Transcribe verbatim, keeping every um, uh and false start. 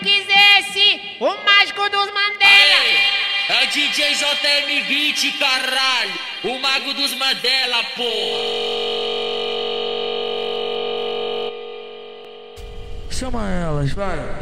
quisesse o mágico dos Mandela. É D J J M vinte, caralho, o mago dos Mandela, porra. Chama elas, vai.